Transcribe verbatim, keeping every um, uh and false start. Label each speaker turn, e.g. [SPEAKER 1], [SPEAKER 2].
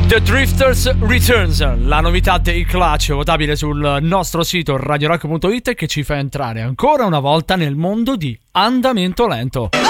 [SPEAKER 1] The Drifters Returns, la novità dei Clutch, votabile sul nostro sito radio rock punto it, che ci fa entrare ancora una volta nel mondo di Andamento Lento.